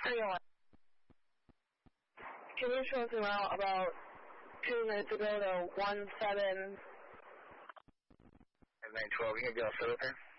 301. Can you show us around about 2 minutes ago to 17? 912, you gonna be all set up there?